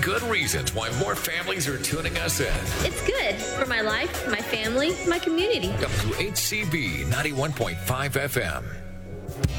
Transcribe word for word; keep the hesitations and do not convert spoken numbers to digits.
good reasons why more families are tuning us in. It's good for my life, my family, my community. W H C B ninety-one point five F M.